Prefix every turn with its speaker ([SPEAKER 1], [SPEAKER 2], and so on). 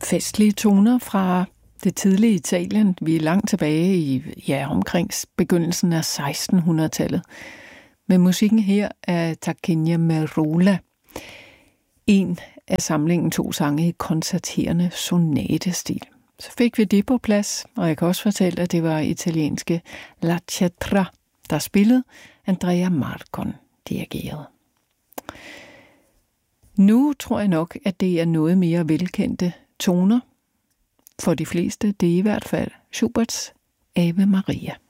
[SPEAKER 1] festlige toner fra det tidlige Italien. Vi er langt tilbage i omkring begyndelsen af 1600-tallet. Med musikken her af Tarquinio Merola. En af samlingen 2 sange i koncerterende sonatestil. Så fik vi det på plads, og jeg kan også fortælle, at det var italienske La Cetra, der spillede. Andrea Marcon dirigerede. Nu tror jeg nok, at det er noget mere velkendte toner. For de fleste, det er i hvert fald Schuberts Ave Maria.